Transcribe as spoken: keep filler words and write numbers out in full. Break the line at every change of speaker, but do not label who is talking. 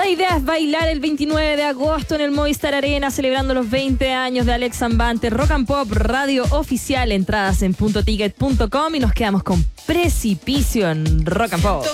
La idea es bailar el veintinueve de agosto en el Movistar Arena, celebrando los veinte años de Alex Zambante. Rock and Pop, radio oficial, entradas en punto ticket punto com y nos quedamos con Precipicio en Rock and Pop.